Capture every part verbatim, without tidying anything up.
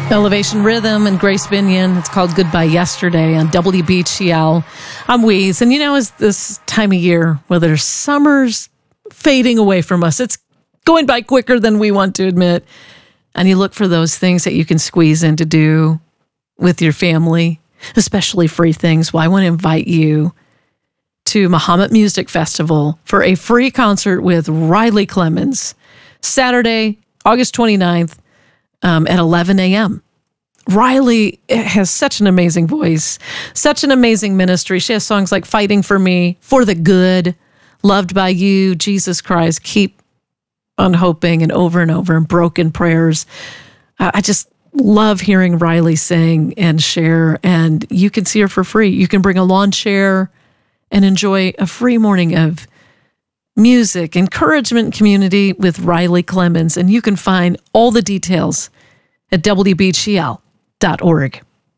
Elevation Rhythm and Grace Binion. It's called Goodbye Yesterday on W B G L. I'm Weeze. And you know, it's this time of year, whether summer's fading away from us, it's going by quicker than we want to admit. And you look for those things that you can squeeze in to do with your family, especially free things. Well, I want to invite you to Mahomet Music Festival for a free concert with Riley Clemmons, Saturday, August twenty-ninth, um, at eleven a.m. Riley has such an amazing voice, such an amazing ministry. She has songs like Fighting for Me, For the Good, Loved by You, Jesus Christ, Keep on Hoping, and over and over, and Broken Prayers. Uh, I just love hearing Riley sing and share, and you can see her for free. You can bring a lawn chair and enjoy a free morning of music, encouragement, community with Riley Clemmons. And you can find all the details at W B G L dot org.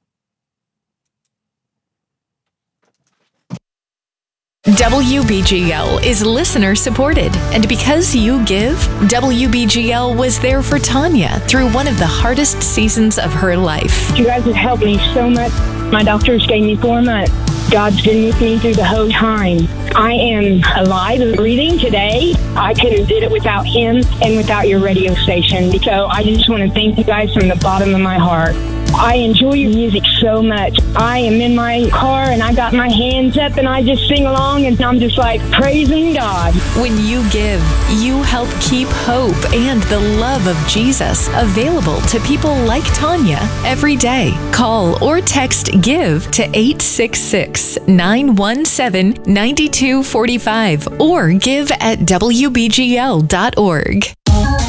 W B G L is listener supported, and because you give, W B G L was there for Tanya through one of the hardest seasons of her life. You guys have helped me so much. My doctors gave me four months. God's been with me through the whole time. I am alive and breathing today. I couldn't have did it without him and without your radio station. So I just want to thank you guys from the bottom of my heart. I enjoy your music so much. I am in my car and I got my hands up and I just sing along and I'm just like praising God. When you give, you help keep hope and the love of Jesus available to people like Tanya every day. Call or text GIVE to eight six six, nine one seven, nine two four five or give at W B G L dot org.